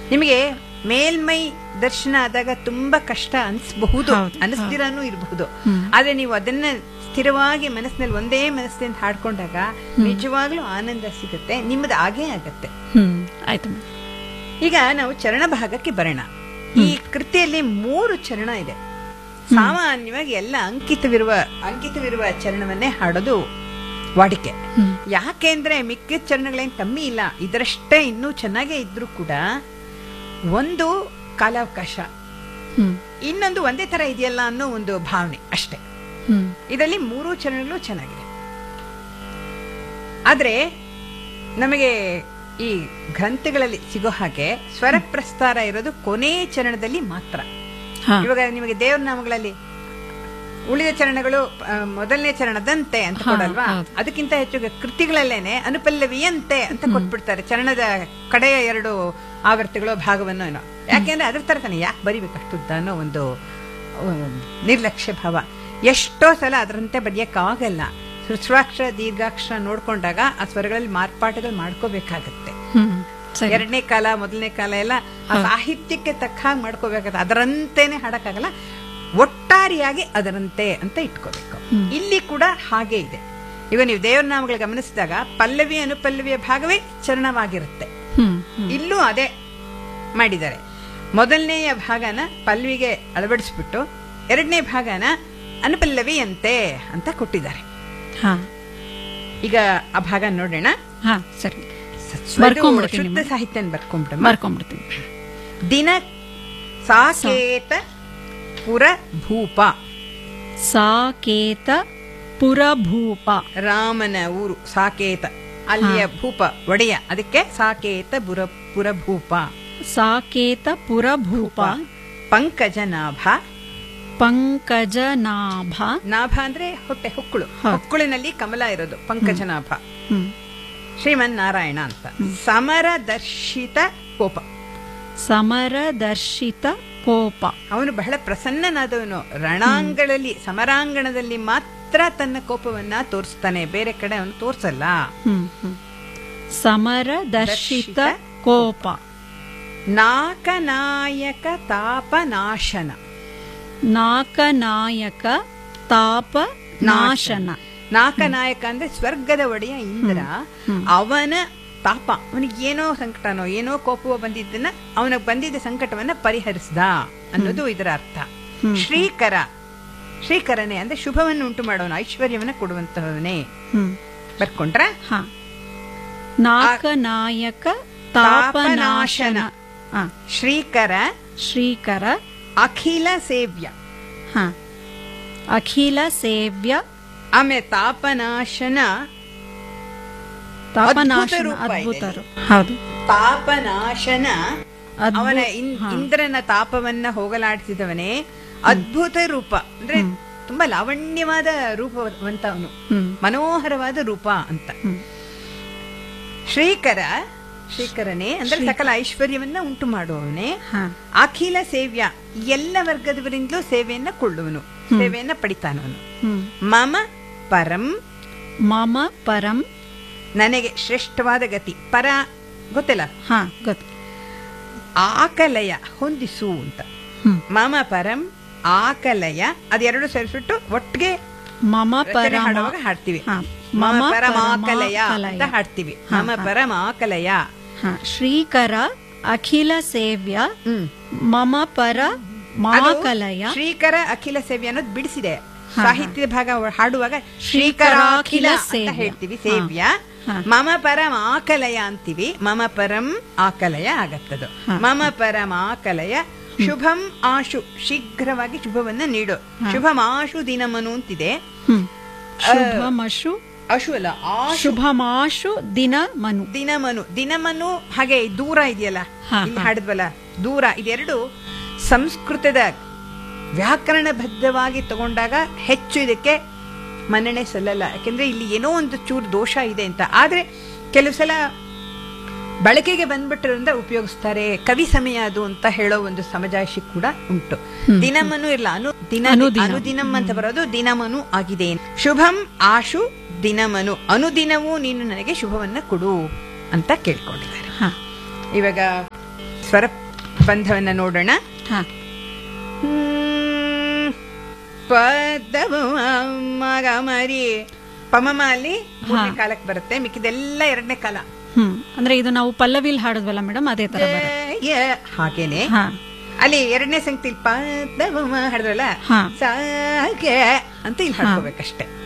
ನಿಮಗೆ ಮೇಲ್ಮೈ ದರ್ಶನ ಆದಾಗ ತುಂಬಾ ಕಷ್ಟ ಅನಿಸಬಹುದು, ಅನಿಸ್ದಿರಾನು ಇರಬಹುದು. ಆದ್ರೆ ನೀವು ಅದನ್ನ ಸ್ಥಿರವಾಗಿ ಮನಸ್ಸಿನಲ್ಲಿ ಒಂದೇ ಮನಸ್ಸಿನಿಂದ ಹಾಡ್ಕೊಂಡಾಗ ನಿಜವಾಗ್ಲೂ ಆನಂದ ಸಿಗುತ್ತೆ, ನಿಮ್ಮದು ಆಗೇ ಆಗತ್ತೆ. ಆಯ್ತು. ಈಗ ನಾವು ಚರಣ ಭಾಗಕ್ಕೆ ಬರೋಣ. ಈ ಕೃತಿಯಲ್ಲಿ 3 ಚರಣ ಇದೆ. ಸಾಮಾನ್ಯವಾಗಿ ಎಲ್ಲ ಅಂಕಿತವಿರುವ ಚರಣವನ್ನೇ ಹಾಡೋದು ವಾಡಿಕೆ. ಯಾಕೆಂದ್ರೆ ಮಿಕ್ಕಿದ ಚರಣಗಳೇನ್ ಕಮ್ಮಿ ಇಲ್ಲ, ಇದರಷ್ಟೇ ಇನ್ನೂ ಚೆನ್ನಾಗೇ ಇದ್ರೂ ಕೂಡ ಒಂದು ಕಾಲಾವಕಾಶ, ಇನ್ನೊಂದು ಒಂದೇ ತರ ಇದೆಯಲ್ಲ ಅನ್ನೋ ಒಂದು ಭಾವನೆ ಅಷ್ಟೇ. ಇದರಲ್ಲಿ 3 ಚರಣಗಳು ಚೆನ್ನಾಗಿದೆ. ಆದ್ರೆ ನಮಗೆ ಈ ಗ್ರಂಥಗಳಲ್ಲಿ ಸಿಗೋ ಹಾಗೆ ಸ್ವರ ಪ್ರಸ್ತಾರ ಇರೋದು ಕೊನೆ ಚರಣದಲ್ಲಿ ಮಾತ್ರ. ಇವಾಗ ನಿಮಗೆ ದೇವ್ರ ನಾಮಗಳಲ್ಲಿ ಉಳಿದ ಚರಣಗಳು ಮೊದಲನೇ ಚರಣದಂತೆ ಅಂತ ಕೊಡಲ್ವಾ, ಅದಕ್ಕಿಂತ ಹೆಚ್ಚು ಕೃತಿಗಳಲ್ಲೇನೆ ಅನುಪಲ್ಲವಿಯಂತೆ ಅಂತ ಕೊಟ್ಬಿಡ್ತಾರೆ ಚರಣದ ಕಡೆಯ 2 ಆವರ್ತಗಳು ಭಾಗವನ್ನು ಏನೋ. ಯಾಕೆಂದ್ರೆ ಅದ್ರ ತರ ತಾನೆ ಯಾಕೆ ಬರಿಬೇಕಷ್ಟುದ್ದ ಅನ್ನೋ ಒಂದು ನಿರ್ಲಕ್ಷ್ಯ ಭಾವ. ಎಷ್ಟೋ ಸಲ ಅದರಂತೆ ಬರೆಯಕ್ಕಾಗಲ್ಲ. ಹೃಸ್ವಾಕ್ಷರ ದೀರ್ಘಾಕ್ಷರ ನೋಡ್ಕೊಂಡಾಗ ಆ ಸ್ವರಗಳಲ್ಲಿ ಮಾರ್ಪಾಟುಗಳು ಮಾಡ್ಕೋಬೇಕಾಗತ್ತೆ. 2ನೇ ಕಾಲ 1ನೇ ಕಾಲ ಎಲ್ಲ ಆ ಸಾಹಿತ್ಯಕ್ಕೆ ತಕ್ಕ ಹಾಗೆ ಮಾಡ್ಕೋಬೇಕಾಗತ್ತೆ. ಅದರಂತೆನೆ ಹಾಡಕ್ಕಾಗಲ್ಲ, ಒಟ್ಟಾರೆಯಾಗಿ ಅದರಂತೆ ಅಂತ ಇಟ್ಕೋಬೇಕು. ಇಲ್ಲಿ ಕೂಡ ಹಾಗೆ ಇದೆ. ಈಗ ನೀವು ದೇವರ ನಾಮಗಳು ಗಮನಿಸಿದಾಗ ಪಲ್ಲವಿ ಅನುಪಲ್ಲವಿಯ ಭಾಗವೇ ಚರಣವಾಗಿರುತ್ತೆ. ಇಲ್ಲೂ ಅದೇ ಮಾಡಿದ್ದಾರೆ. ಮೊದಲನೆಯ ಭಾಗನ ಪಲ್ಲವಿಗೆ ಅಳವಡಿಸ್ಬಿಟ್ಟು 2ನೇ ಭಾಗನ ಅನುಪಲ್ಲವಿಯಂತೆ ಅಂತ ಕೊಟ್ಟಿದ್ದಾರೆ. ಈಗ ಆ ಭಾಗ ನೋಡೋಣ. ಸರಿ, ಶುದ್ಧ ಸಾಹಿತ್ಯ ಬರ್ಕೊಂಡ್ಬಿಡ್ತೀನಿ. ದಿನ ಸಾಕೇತ ಪುರಭೂಪ. ಸಾಕೇತ ಪುರಭೂಪ ರಾಮನ ಊರು ಸಾಕೇತ, ಅಲ್ಲಿಯ ಭೂಪ ಒಡೆಯ, ಅದಕ್ಕೆ ಸಾಕೇತ ಪುರಭೂಪ. ಸಾಕೇತ ಪುರಭೂಪ. ಪಂಕಜನಾಭ. ಪಂಕಜನಾಭ, ನಾಭ ಅಂದ್ರೆ ಹೊಟ್ಟೆ, ಹೊಕ್ಕಳು, ಹೊಕ್ಕಳಿನಲ್ಲಿ ಕಮಲ ಇರೋದು ಪಂಕಜನಾಭ. ಶ್ರೀಮನ್ನಾರಾಯಣ ಅಂತ. ಸಮರದರ್ಶಿತ ಕೋಪ. ಸಮರದರ್ಶಿತ ಕೋಪ, ಅವನು ಬಹಳ ಪ್ರಸನ್ನನಾದವನು. ರಣಾಂಗಣದಲ್ಲಿ ಸಮರಾಂಗಣದಲ್ಲಿ ಮಾತ್ರ ತನ್ನ ಕೋಪವನ್ನ ತೋರಿಸ್ತಾನೆ, ಬೇರೆ ಕಡೆ ಅವನು ತೋರ್ಸಲ್ಲ. ಸಮರದರ್ಶಿತ ಕೋಪ. ನಾಕನಾಯಕ ತಾಪನಾಶನ. ನಾಕನಾಯಕ ತಾಪನಾಶನ. ನಾಕನಾಯಕ ಅಂದ್ರೆ ಸ್ವರ್ಗದ ಒಡೆಯ ಇಂದ್ರ. ಅವನ ತಾಪ, ಅವನಿಗೆ ಏನೋ ಸಂಕಟನೋ ಏನೋ ಕೋಪವೋ ಬಂದಿದ್ದನ್ನ, ಅವನಿಗೆ ಬಂದಿದ್ದ ಸಂಕಟವನ್ನ ಪರಿಹರಿಸ್ದ ಅನ್ನೋದು ಇದರ ಅರ್ಥ. ಶ್ರೀಕರ, ಶ್ರೀಕರನೇ ಅಂದ್ರೆ ಶುಭವನ್ನು ಉಂಟು ಮಾಡೋನು, ಐಶ್ವರ್ಯವನ್ನ ಕೊಡುವಂತಹವನೇ. ಬರ್ಕೊಂಡ್ರ ನಾಕನಾಯಕ ತಾಪನಾಶನ. ಶ್ರೀಕರ, ಶ್ರೀಕರ. ಅಖಿಲ ಸೇವ್ಯ. ಅಖಿಲ ಸೇವ್ಯ. ಆಮೇಲೆ ತಾಪನಾಶನ. ತಾಪನಾಶನ ಅದ್ಭುತ. ಹೌದು, ತಾಪನಾಶನ. ಅವನ ಇಂದ್ರನ ತಾಪವನ್ನ ಹೋಗಲಾಡಿಸಿದವನೇ. ಅದ್ಭುತ ರೂಪ ಅಂದ್ರೆ ತುಂಬಾ ಲಾವಣ್ಯವಾದ ರೂಪವಂತ ಅವನು, ಮನೋಹರವಾದ ರೂಪ ಅಂತ. ಶ್ರೀಕರ, ಶ್ರೀಕರನೇ ಅಂದ್ರೆ ಸಕಲ ಐಶ್ವರ್ಯವನ್ನ ಉಂಟು ಮಾಡುವವನೇ. ಅಖಿಲ ಸೇವ್ಯ, ಎಲ್ಲ ವರ್ಗದವರಿಂದಲೂ ಸೇವೆಯನ್ನ ಕೊಳ್ಳುವನು, ಸೇವೆಯನ್ನ ಪಡಿತಾನವನು. ಮಮ ಪರಂ. ಮಮ ಪರಂ, ನನಗೆ ಶ್ರೇಷ್ಠವಾದ ಗತಿ. ಪರ ಗೊತ್ತಿಲ್ಲ? ಗೊತ್ತು. ಆಕಲಯ, ಹೊಂದಿಸು ಅಂತ. ಮಮ ಪರಂ ಆಕಲಯ, ಅದೆರಡು ಸೇರಿಸ್ಬಿಟ್ಟು ಒಟ್ಟಿಗೆ ಮಮ ಪರ ಹಾಡುವಾಗ ಹಾಡ್ತೀವಿ. ಮಮ ಪರಮಾಕಲಯ ಅಂತ ಹಾಡ್ತೀವಿ. ಮಮ ಪರಮಾಕಲಯ. ಶ್ರೀಕರ ಅಖಿಲ ಸೇವ್ಯ ಮಮ ಪರ ಮಾಕಲಯ. ಶ್ರೀಕರ ಅಖಿಲ ಸೇವ್ಯ ಅನ್ನೋದು ಬಿಡಿಸಿದೆ. ಸಾಹಿತ್ಯದ ಭಾಗ ಹಾಡುವಾಗ ಶ್ರೀಕರಾಖಿಲ ಅಂತ ಹೇಳ್ತೀವಿ, ಸೇವ್ಯ. ಮಮ ಪರಂ ಆಕಲಯ ಅಂತೀವಿ, ಮಮ ಪರಂ ಆಕಲಯ ಆಗತ್ತದು. ಮಮ ಪರಂ ಆಕಲಯ. ಶುಭಂ ಆಶು, ಶೀಘ್ರವಾಗಿ ಶುಭವನ್ನ ನೀಡು. ಶುಭಮಾಶು ದಿನಮನು ಅಂತಿದೆ. ಶುಭಮಶು, ಅಶು ಅಲ್ಲ, ಶುಭಮಾಶು ದಿನಮನು. ದಿನಮನು, ದಿನಮನು ಹಾಗೆ ದೂರ ಇದೆಯಲ್ಲ, ಇಲ್ಲಿ ಹಾಡಿದ್ವಲ್ಲ ದೂರ, ಇದೆರಡು ಸಂಸ್ಕೃತದ ವ್ಯಾಕರಣಬದ್ಧವಾಗಿ ತಗೊಂಡಾಗ ಹೆಚ್ಚು ಇದಕ್ಕೆ ಮನ್ನಣೆ ಸಲ್ಲಲ್ಲ. ಯಾಕೆಂದ್ರೆ ಇಲ್ಲಿ ಏನೋ ಒಂದು ಚೂರು ದೋಷ ಇದೆ ಅಂತ. ಆದ್ರೆ ಕೆಲವು ಸಲ ಬಳಕೆಗೆ ಬಂದ್ಬಿಟ್ಟಿರೋದ್ರಿಂದ ಉಪಯೋಗಿಸ್ತಾರೆ. ಕವಿ ಸಮಯ ಅದು ಅಂತ ಹೇಳೋ ಒಂದು ಸಮಜಾಯಿಷಿ ಕೂಡ ಉಂಟು. ದಿನಮನು ಇಲ್ಲ, ಅನುದಿನಂ ಅಂತ ಬರೋದು ದಿನಮನು ಆಗಿದೆ. ಶುಭಂ ಆಶು ದಿನಮನು, ಅನುದಿನವೂ ನೀನು ನನಗೆ ಶುಭವನ್ನ ಕೊಡು ಅಂತ ಕೇಳ್ಕೊಂಡಿದ್ದಾರೆ. ಇವಾಗ ಸ್ವರ ಬಂಧವನ್ನ ನೋಡೋಣ. ಹಾ ಪದಮ ಮರಿ ಪಮಮ ಅಲ್ಲಿ ಮೂರನೇ ಕಾಲಕ್ಕೆ ಬರುತ್ತೆ, ಮಿಕ್ಕಿದೆಲ್ಲ ಎರಡನೇ ಕಾಲ. ಅಂದ್ರೆ ಇದು ನಾವು ಪಲ್ಲವಿಲ್ ಹಾಡಿದ್ವಲ್ಲ ಮೇಡಮ್, ಅದೇ ತರ ಹಾಗೇನೆ ಅಲ್ಲಿ ಎರಡನೇ ಸಂಗತಿ ಪದಮ ಹಾಡಿದ್ರಲ್ಲ, ಸಾಗೆ ಅಂತ ಇಲ್ಲಿ ಹಾಡ್ಕೋಬೇಕಷ್ಟೆ.